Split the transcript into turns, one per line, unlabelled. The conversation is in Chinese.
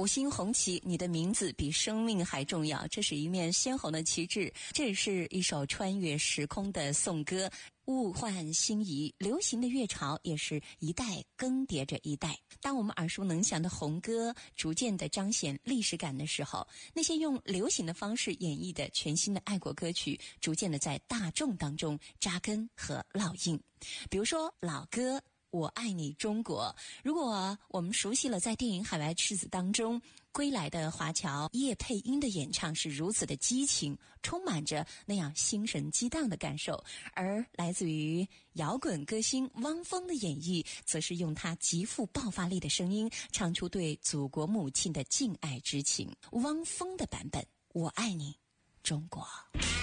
五星红旗，你的名字比生命还重要。这是一面鲜红的旗帜，这也是一首穿越时空的颂歌，物换星移，流行的乐潮也是一代更迭着一代。当我们耳熟能详的红歌逐渐的彰显历史感的时候，那些用流行的方式演绎的全新的爱国歌曲逐渐的在大众当中扎根和烙印。比如说老歌我爱你中国，如果我们熟悉了在电影《海外赤子》当中归来的华侨叶佩英的演唱是如此的激情，充满着那样心神激荡的感受，而来自于摇滚歌星汪峰的演绎则是用他极富爆发力的声音唱出对祖国母亲的敬爱之情。汪峰的版本我爱你中国。